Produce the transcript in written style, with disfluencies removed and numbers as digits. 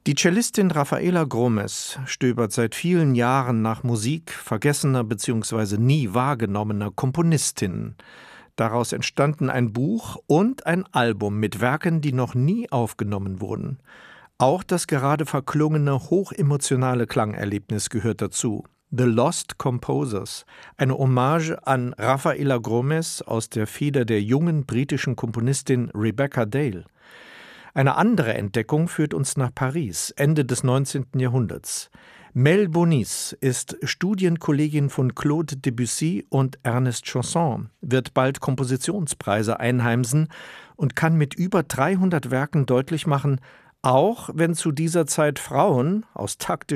Die Cellistin Rafaela Gromes stöbert seit vielen Jahren nach Musik vergessener bzw. nie wahrgenommener Komponistinnen. Daraus entstanden ein Buch und ein Album mit Werken, die noch nie aufgenommen wurden. Auch das gerade verklungene hochemotionale Klangerlebnis gehört dazu. The Lost Composers, eine Hommage an Rafaela Gromes aus der Feder der jungen britischen Komponistin Rebecca Dale. Eine andere Entdeckung führt uns nach Paris, Ende des 19. Jahrhunderts. Mel Bonis ist Studienkollegin von Claude Debussy und Ernest Chausson, wird bald Kompositionspreise einheimsen und kann mit über 300 Werken deutlich machen, auch wenn zu dieser Zeit Frauen aus taktischen